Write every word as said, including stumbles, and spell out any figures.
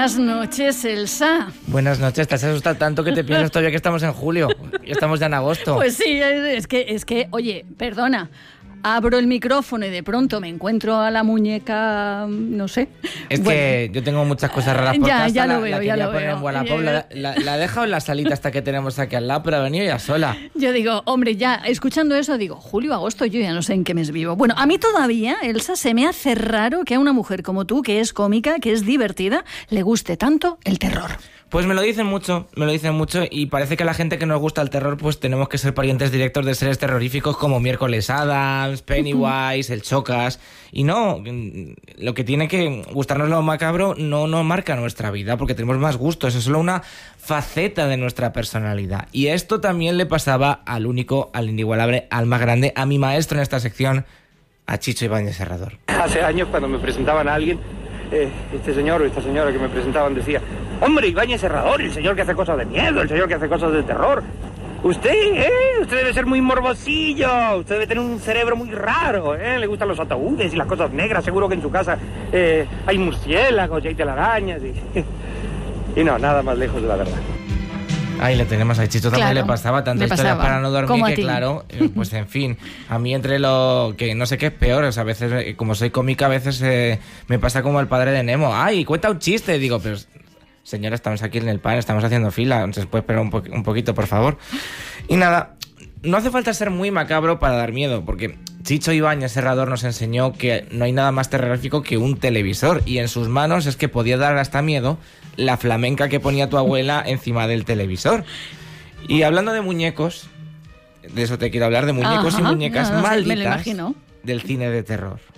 Buenas noches, Elsa. Buenas noches, te has asustado tanto que te piensas todavía que estamos en julio. Y estamos ya en agosto. Pues sí, es que, es que, oye, perdona. Abro el micrófono y de pronto me encuentro a la muñeca, no sé. Es bueno. que yo tengo muchas cosas raras por ya, casa. Ya la, lo veo, la ya lo poner veo. En Wallapop, la, la, la he dejado en la salita hasta que tenemos aquí al lado, pero ha venido ya sola. Yo digo, hombre, ya escuchando eso digo, julio, agosto, yo ya no sé en qué mes vivo. Bueno, a mí todavía, Elsa, se me hace raro que a una mujer como tú, que es cómica, que es divertida, le guste tanto el terror. Pues me lo dicen mucho, me lo dicen mucho y parece que a la gente que nos gusta el terror pues tenemos que ser parientes directos de seres terroríficos como Miércoles Addams, Pennywise, el Chocas. Y no, lo que tiene que gustarnos lo macabro no nos marca nuestra vida porque tenemos más gustos, es solo una faceta de nuestra personalidad. Y esto también le pasaba al único, al inigualable, al más grande, a mi maestro en esta sección, a Chicho Ibáñez Serrador. Hace años cuando me presentaban a alguien, eh, este señor o esta señora que me presentaban decía: hombre, Ibáñez Serrador, el señor que hace cosas de miedo, el señor que hace cosas de terror. Usted, ¿eh? Usted debe ser muy morbosillo, usted debe tener un cerebro muy raro, ¿eh? Le gustan los ataúdes y las cosas negras, seguro que en su casa eh, hay murciélagos y hay telarañas y... y no, nada más lejos de la verdad. Ahí le tenemos a Chicho, también claro, le pasaba tanta le historia pasaba. para no dormir que ti. claro, eh, pues en fin, a mí entre lo que no sé qué es peor, o sea, a veces, eh, como soy cómica, a veces eh, me pasa como el padre de Nemo, ay, cuenta un chiste, digo, pero señora, estamos aquí en el pan, estamos haciendo fila, entonces puede esperar un, po- un poquito, por favor. Y nada, no hace falta ser muy macabro para dar miedo, porque Chicho Ibáñez Serrador nos enseñó que no hay nada más terrorífico que un televisor, y en sus manos es que podía dar hasta miedo la flamenca que ponía tu abuela encima del televisor. Y hablando de muñecos, de eso te quiero hablar, de muñecos Ajá, y muñecas no, no sé, me lo malditas imagino. del cine de terror.